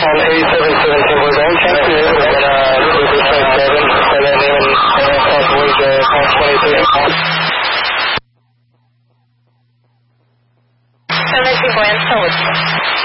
8772, we're going to you, and then Riverside 7, by that name, and possibly the 23. Energy Blanche,